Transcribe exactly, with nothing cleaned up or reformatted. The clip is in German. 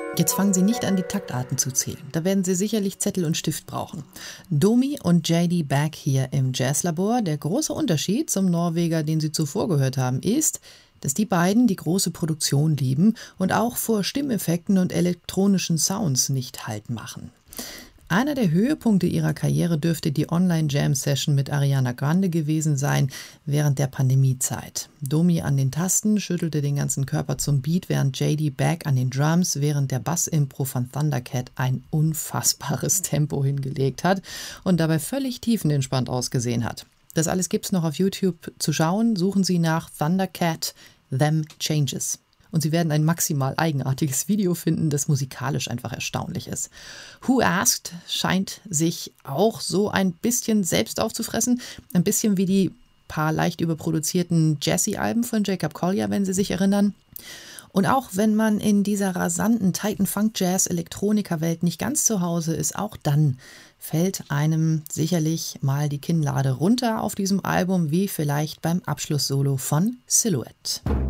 Jetzt fangen Sie nicht an, die Taktarten zu zählen. Da werden Sie sicherlich Zettel und Stift brauchen. Domi und J D Back hier im Jazzlabor. Der große Unterschied zum Norweger, den Sie zuvor gehört haben, ist, dass die beiden die große Produktion lieben und auch vor Stimmeffekten und elektronischen Sounds nicht Halt machen. Einer der Höhepunkte ihrer Karriere dürfte die Online-Jam-Session mit Ariana Grande gewesen sein während der Pandemiezeit. Domi an den Tasten schüttelte den ganzen Körper zum Beat, während J D Back an den Drums während der Bass-Impro von Thundercat ein unfassbares Tempo hingelegt hat und dabei völlig tiefenentspannt ausgesehen hat. Das alles gibt's noch auf YouTube zu schauen. Suchen Sie nach Thundercat Them Changes. Und Sie werden ein maximal eigenartiges Video finden, das musikalisch einfach erstaunlich ist. Who Asked scheint sich auch so ein bisschen selbst aufzufressen. Ein bisschen wie die paar leicht überproduzierten Jazzy-Alben von Jacob Collier, wenn Sie sich erinnern. Und auch wenn man in dieser rasanten Titan-Funk-Jazz-Elektroniker-Welt nicht ganz zu Hause ist, auch dann fällt einem sicherlich mal die Kinnlade runter auf diesem Album, wie vielleicht beim Abschlusssolo von Silhouette.